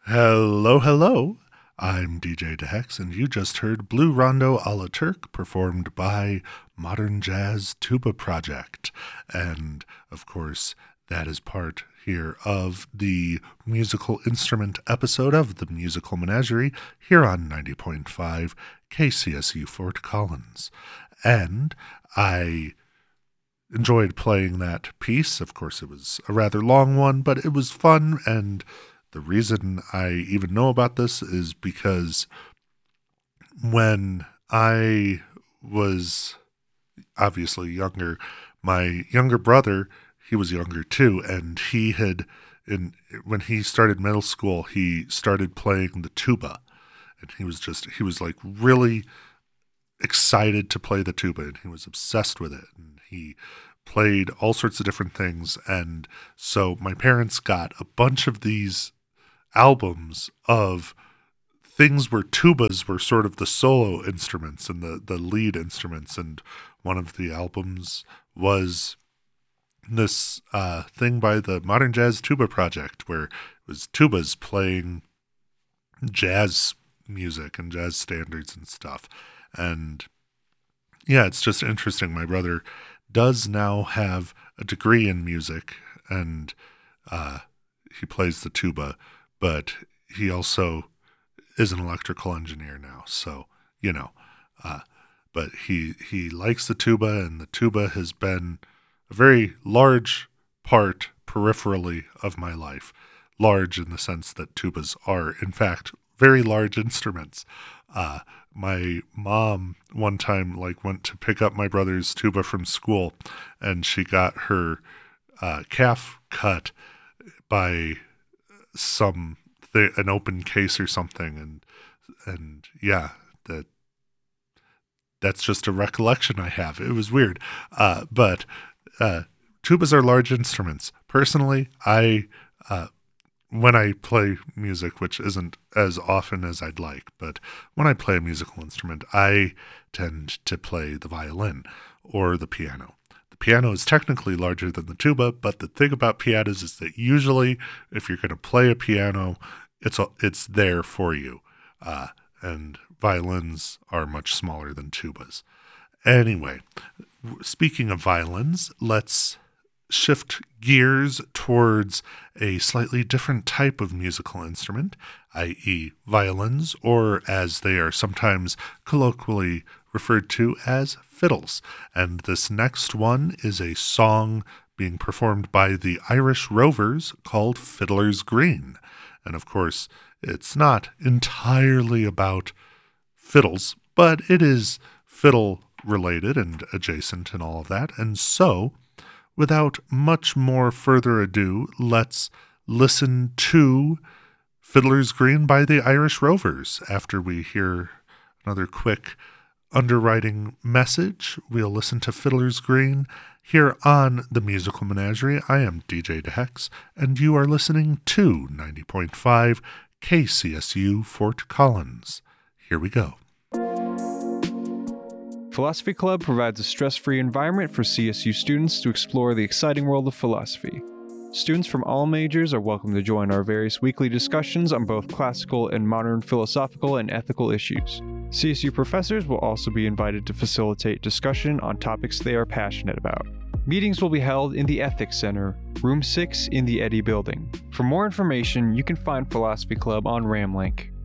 Hello, hello. I'm DJ DeHex, and you just heard Blue Rondo a la Turk performed by Modern Jazz Tuba Project. And, of course, that is part here of the musical instrument episode of the Musical Menagerie here on 90.5 KCSU Fort Collins. And I enjoyed playing that piece. Of course, it was a rather long one, but it was fun, and the reason I even know about this is because when I was obviously younger, my younger brother, he was younger too, and when he started middle school, he started playing the tuba, and he was like really excited to play the tuba, and he was obsessed with it, and he played all sorts of different things. And so my parents got a bunch of these albums of things where tubas were sort of the solo instruments and the lead instruments. And one of the albums was this thing by the Modern Jazz Tuba Project, where it was tubas playing jazz music and jazz standards and stuff. And yeah, it's just interesting. My brother does now have a degree in music, and he plays the tuba, but he also is an electrical engineer now. So, but he likes the tuba, and the tuba has been a very large part peripherally of my life. Large in the sense that tubas are, in fact, very large instruments. My mom one time went to pick up my brother's tuba from school, and she got her calf cut by an open case or something, and yeah, that's just a recollection I have. It was weird, but tubas are large instruments. Personally, when I play music, which isn't as often as I'd like, but when I play a musical instrument, I tend to play the violin or the piano. The piano is technically larger than the tuba, but the thing about pianos is that usually if you're going to play a piano, it's there for you. And violins are much smaller than tubas. Anyway, speaking of violins, let's shift gears towards a slightly different type of musical instrument, i.e. violins, or as they are sometimes colloquially referred to as fiddles. And this next one is a song being performed by the Irish Rovers called Fiddler's Green. And of course, it's not entirely about fiddles, but it is fiddle related and adjacent and all of that. And so, without much more further ado, let's listen to Fiddler's Green by the Irish Rovers. After we hear another quick underwriting message, we'll listen to Fiddler's Green here on the Musical Menagerie. I am DJ DeHex, and you are listening to 90.5 KCSU Fort Collins. Here we go. Philosophy Club provides a stress-free environment for CSU students to explore the exciting world of philosophy. Students from all majors are welcome to join our various weekly discussions on both classical and modern philosophical and ethical issues. CSU professors will also be invited to facilitate discussion on topics they are passionate about. Meetings will be held in the Ethics Center, Room 6 in the Eddy Building. For more information, you can find Philosophy Club on Ramlink.